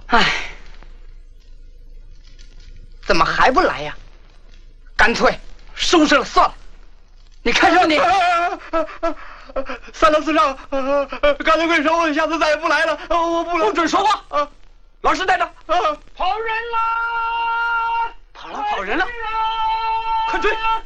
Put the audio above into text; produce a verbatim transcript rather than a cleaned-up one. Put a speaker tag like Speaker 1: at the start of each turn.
Speaker 1: 哎，怎么还不来呀？干脆收拾了算了。你看上你。
Speaker 2: 三郎四上，干脆跪收，下次再也不来了。我不来，
Speaker 1: 不准说话。
Speaker 2: 啊，
Speaker 1: 老实待着。
Speaker 2: 啊，
Speaker 3: 跑人啦！
Speaker 1: 跑了，跑人了！快追！